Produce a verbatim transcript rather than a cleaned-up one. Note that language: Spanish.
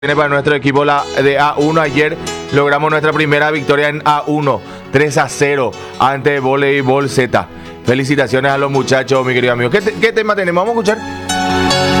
Para nuestro equipo la de A uno. Ayer logramos nuestra primera victoria en A uno, tres a cero ante Voleibol Z. Felicitaciones a los muchachos, mi querido amigo. ¿Qué, te, qué tema tenemos? Vamos a escuchar.